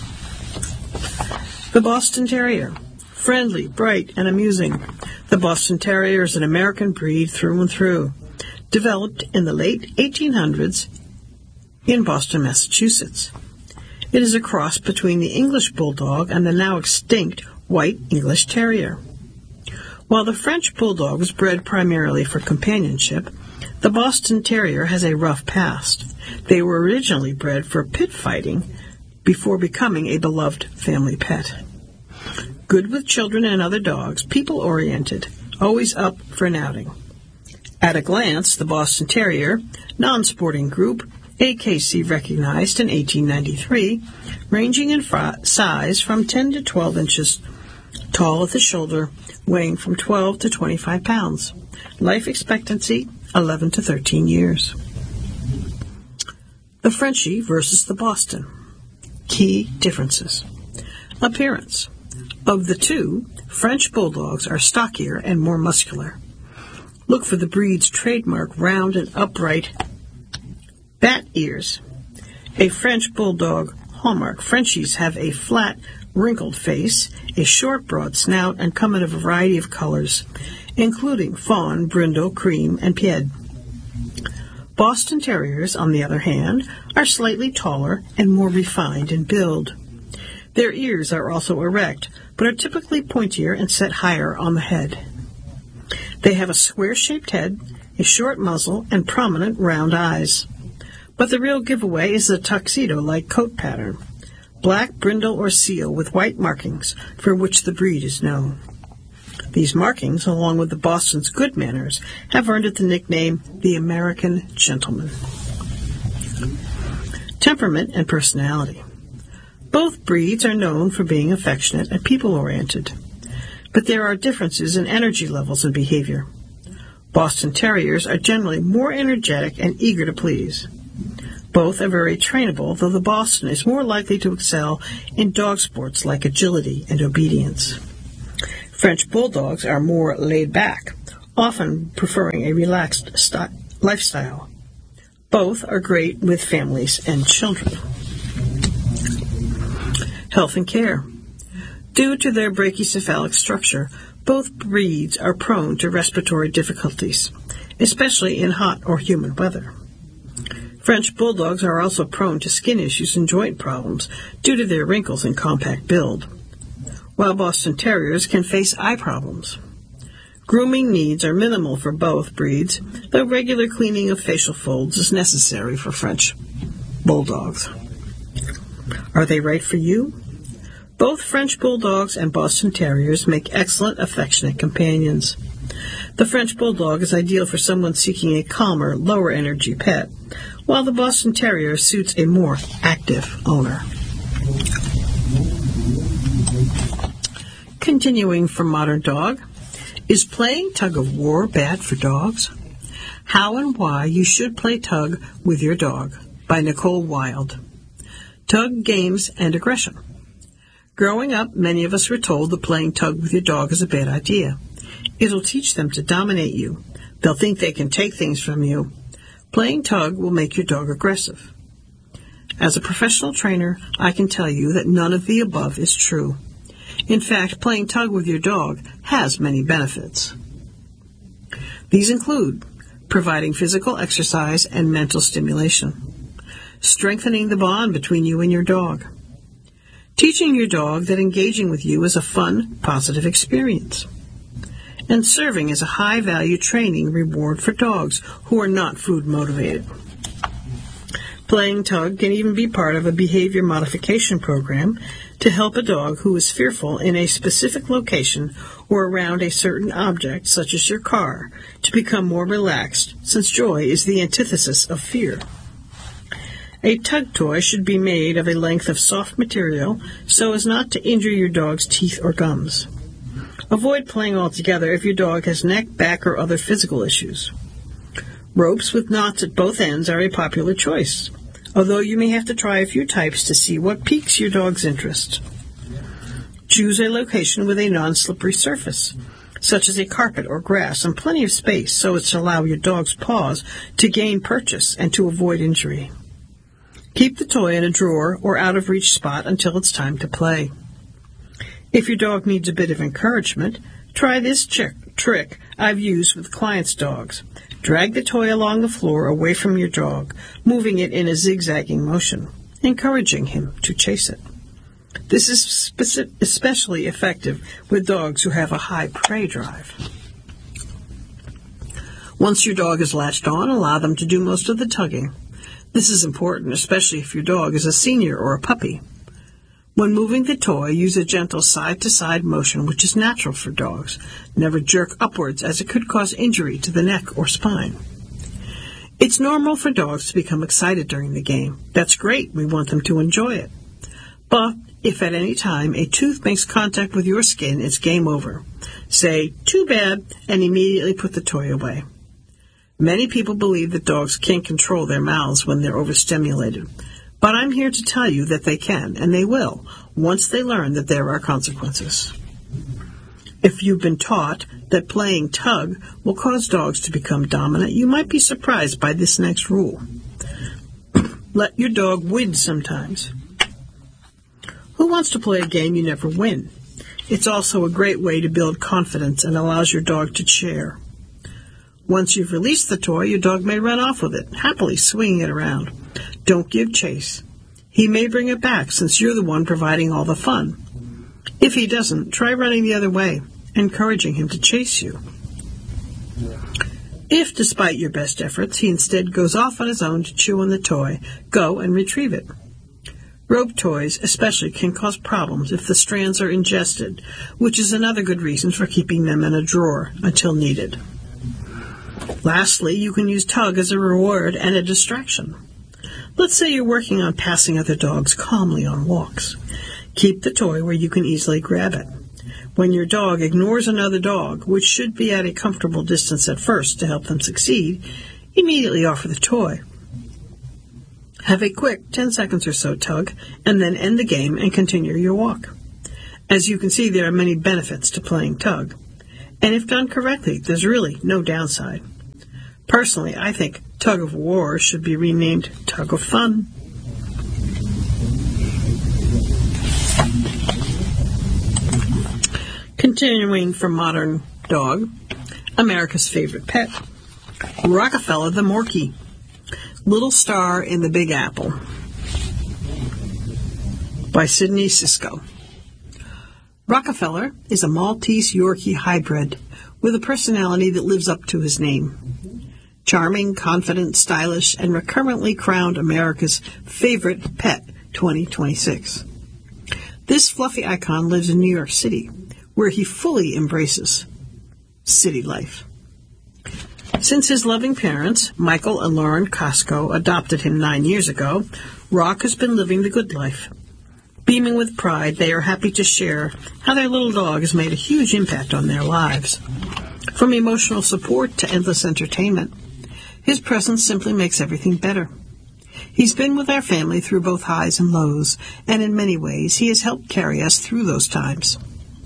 The Boston Terrier. Friendly, bright, and amusing. The Boston Terrier is an American breed through and through, developed in the late eighteen hundreds in Boston, Massachusetts. It is a cross between the English Bulldog and the now extinct White English Terrier. While the French Bulldog was bred primarily for companionship, the Boston Terrier has a rough past. They were originally bred for pit fighting before becoming a beloved family pet. Good with children and other dogs, people-oriented, always up for an outing. At a glance, the Boston Terrier, non-sporting group, A K C recognized in eighteen ninety-three, ranging in fr- size from ten to twelve inches tall at the shoulder, weighing from twelve to twenty-five pounds. Life expectancy, eleven to thirteen years. The Frenchie versus the Boston. Key differences. Appearance. Of the two, French Bulldogs are stockier and more muscular. Look for the breed's trademark round and upright bat ears. A French Bulldog hallmark. Frenchies have a flat, wrinkled face, a short, broad snout, and come in a variety of colors, including fawn, brindle, cream, and pied. Boston Terriers, on the other hand, are slightly taller and more refined in build. Their ears are also erect, but are typically pointier and set higher on the head. They have a square-shaped head, a short muzzle, and prominent round eyes. But the real giveaway is the tuxedo-like coat pattern, black brindle or seal with white markings, for which the breed is known. These markings, along with the Boston's good manners, have earned it the nickname the American Gentleman. Temperament and personality. Both breeds are known for being affectionate and people-oriented, but there are differences in energy levels and behavior. Boston Terriers are generally more energetic and eager to please. Both are very trainable, though the Boston is more likely to excel in dog sports like agility and obedience. French Bulldogs are more laid back, often preferring a relaxed st- lifestyle. Both are great with families and children. Health and care. Due to their brachycephalic structure, both breeds are prone to respiratory difficulties, especially in hot or humid weather. French Bulldogs are also prone to skin issues and joint problems due to their wrinkles and compact build, while Boston Terriers can face eye problems. Grooming needs are minimal for both breeds, though regular cleaning of facial folds is necessary for French Bulldogs. Are they right for you? Both French Bulldogs and Boston Terriers make excellent, affectionate companions. The French Bulldog is ideal for someone seeking a calmer, lower-energy pet, while the Boston Terrier suits a more active owner. Continuing from Modern Dog, is playing tug-of-war bad for dogs? How and Why You Should Play Tug with Your Dog by Nicole Wilde. Tug, Games, and Aggression. Growing up, many of us were told that playing tug with your dog is a bad idea. It'll teach them to dominate you. They'll think they can take things from you. Playing tug will make your dog aggressive. As a professional trainer, I can tell you that none of the above is true. In fact, playing tug with your dog has many benefits. These include providing physical exercise and mental stimulation, strengthening the bond between you and your dog, teaching your dog that engaging with you is a fun, positive experience, and serving as a high-value training reward for dogs who are not food-motivated. Playing tug can even be part of a behavior modification program to help a dog who is fearful in a specific location or around a certain object, such as your car, to become more relaxed, since joy is the antithesis of fear. A tug toy should be made of a length of soft material so as not to injure your dog's teeth or gums. Avoid playing altogether if your dog has neck, back, or other physical issues. Ropes with knots at both ends are a popular choice, although you may have to try a few types to see what piques your dog's interest. Choose a location with a non-slippery surface, such as a carpet or grass, and plenty of space so as to allow your dog's paws to gain purchase and to avoid injury. Keep the toy in a drawer or out-of-reach spot until it's time to play. If your dog needs a bit of encouragement, try this trick, trick I've used with clients' dogs. Drag the toy along the floor away from your dog, moving it in a zigzagging motion, encouraging him to chase it. This is speci- especially effective with dogs who have a high prey drive. Once your dog is latched on, allow them to do most of the tugging. This is important, especially if your dog is a senior or a puppy. When moving the toy, use a gentle side-to-side motion, which is natural for dogs. Never jerk upwards, as it could cause injury to the neck or spine. It's normal for dogs to become excited during the game. That's great. We want them to enjoy it. But if at any time a tooth makes contact with your skin, it's game over. Say, "Too bad," and immediately put the toy away. Many people believe that dogs can't control their mouths when they're overstimulated. But I'm here to tell you that they can, and they will, once they learn that there are consequences. If you've been taught that playing tug will cause dogs to become dominant, you might be surprised by this next rule. Let your dog win sometimes. Who wants to play a game you never win? It's also a great way to build confidence and allows your dog to share. Once you've released the toy, your dog may run off with it, happily swinging it around. Don't give chase. He may bring it back since you're the one providing all the fun. If he doesn't, try running the other way, encouraging him to chase you. If, despite your best efforts, he instead goes off on his own to chew on the toy, go and retrieve it. Rope toys especially can cause problems if the strands are ingested, which is another good reason for keeping them in a drawer until needed. Lastly, you can use tug as a reward and a distraction. Let's say you're working on passing other dogs calmly on walks. Keep the toy where you can easily grab it. When your dog ignores another dog, which should be at a comfortable distance at first to help them succeed, immediately offer the toy. Have a quick ten seconds or so tug, and then end the game and continue your walk. As you can see, there are many benefits to playing tug. And if done correctly, there's really no downside. Personally, I think Tug of War should be renamed Tug of Fun. Continuing from modern dog, America's favorite pet, Rockefeller the Morkie, Little Star in the Big Apple, by Sidney Sisko. Rockefeller is a Maltese Yorkie hybrid with a personality that lives up to his name. Charming, confident, stylish, and recurrently crowned America's favorite pet twenty twenty-six. This fluffy icon lives in New York City, where he fully embraces city life. Since his loving parents, Michael and Lauren Costco, adopted him nine years ago, Rock has been living the good life. Beaming with pride, they are happy to share how their little dog has made a huge impact on their lives. From emotional support to endless entertainment, his presence simply makes everything better. He's been with our family through both highs and lows, and in many ways he has helped carry us through those times.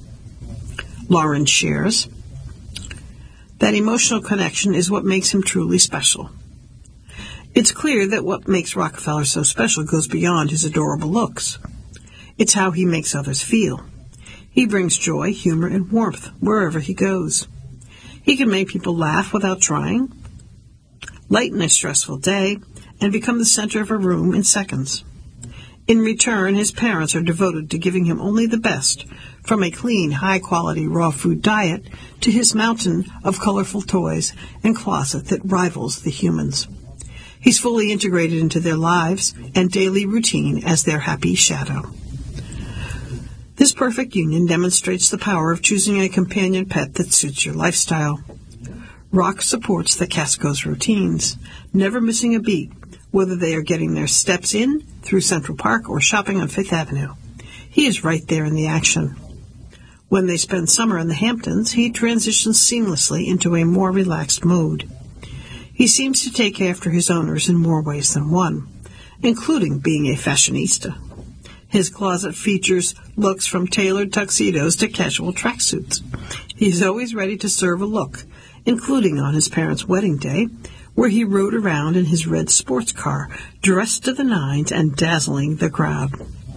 Lauren shares, that emotional connection is what makes him truly special. It's clear that what makes Rockefeller so special goes beyond his adorable looks. It's how he makes others feel. He brings joy, humor, and warmth wherever he goes. He can make people laugh without trying, lighten a stressful day, and become the center of a room in seconds. In return, his parents are devoted to giving him only the best, from a clean, high-quality raw food diet to his mountain of colorful toys and closet that rivals the humans. He's fully integrated into their lives and daily routine as their happy shadow. This perfect union demonstrates the power of choosing a companion pet that suits your lifestyle. Rock supports the Casco's routines, never missing a beat, whether they are getting their steps in through Central Park or shopping on Fifth Avenue. He is right there in the action. When they spend summer in the Hamptons, he transitions seamlessly into a more relaxed mood. He seems to take after his owners in more ways than one, including being a fashionista. His closet features looks from tailored tuxedos to casual tracksuits. He's always ready to serve a look, including on his parents' wedding day, where he rode around in his red sports car, dressed to the nines and dazzling the crowd.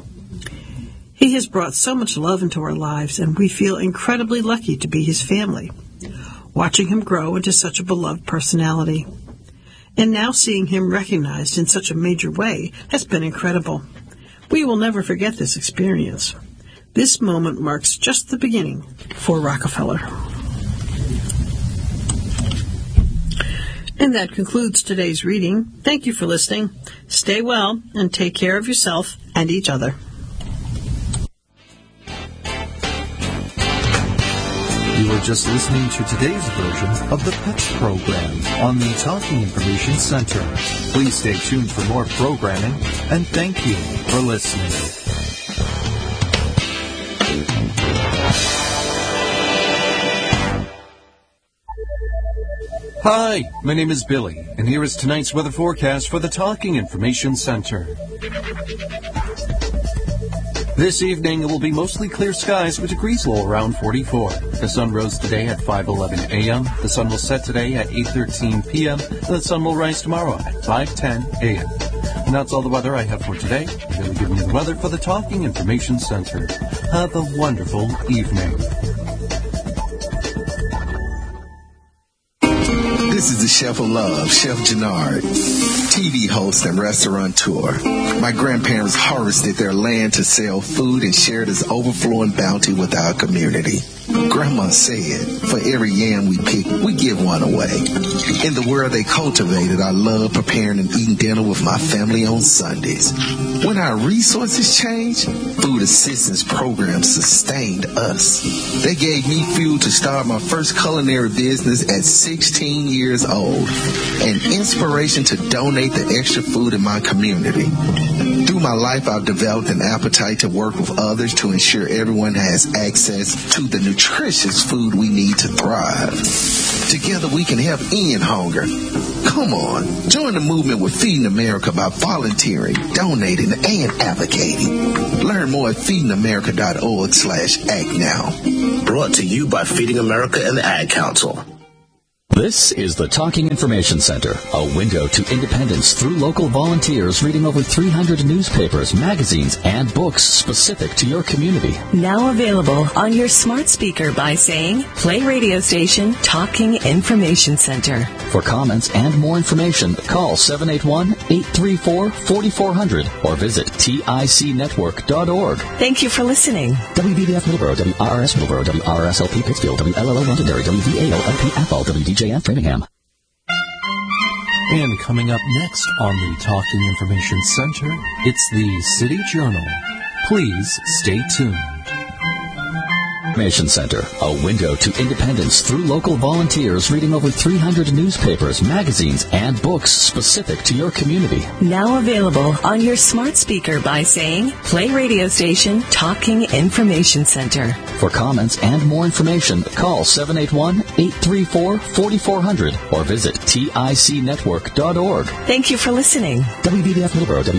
He has brought so much love into our lives, and we feel incredibly lucky to be his family, watching him grow into such a beloved personality. And now seeing him recognized in such a major way has been incredible. We will never forget this experience. This moment marks just the beginning for Rockefeller. And that concludes today's reading. Thank you for listening. Stay well and take care of yourself and each other. You were just listening to today's version of the Pets program on the Talking Information Center. Please stay tuned for more programming, and thank you for listening. Hi, my name is Billy, and here is tonight's weather forecast for the Talking Information Center. This evening, it will be mostly clear skies with degrees low around forty-four. The sun rose today at five eleven a.m. The sun will set today at eight thirteen p.m. And the sun will rise tomorrow at five ten a.m. And that's all the weather I have for today. I'm going to give you the weather for the Talking Information Center. Have a wonderful evening. This is the Chef of Love, Chef Gennard, T V host and restaurateur. My grandparents harvested their land to sell food and share this overflowing bounty with our community. Grandma said, for every yam we pick, we give one away. In the world they cultivated, I love preparing and eating dinner with my family on Sundays. When our resources changed, food assistance programs sustained us. They gave me fuel to start my first culinary business at sixteen years old, and inspiration to donate the extra food in my community. Through my life, I've developed an appetite to work with others to ensure everyone has access to the nutritious food we need to thrive. Together we can help end hunger. Come on, join the movement with Feeding America by volunteering, donating, and advocating. Learn more at feeding america dot org slash act now. Brought to you by Feeding America and the Ad Council. This is the Talking Information Center, a window to independence through local volunteers reading over three hundred newspapers, magazines, and books specific to your community. Now available on your smart speaker by saying, play radio station Talking Information Center. For comments and more information, call seven eight one, eight three four, four four zero zero or visit tic network dot org. Thank you for listening. W B B F Middleborough, W R R S Middleborough, W R R S L P Pittsfield, W L L O Londonderry, W V A O L P Athol, W D J F Framingham. And coming up next on the Talking Information Center, it's the City Journal. Please stay tuned. Information Center, a window to independence through local volunteers reading over three hundred newspapers, magazines, and books specific to your community. Now available on your smart speaker by saying, play radio station Talking Information Center. For comments and more information, call seven eight one, eight three four, four four zero zero or visit tic network dot org. Thank you for listening. W B B F Middleborough, W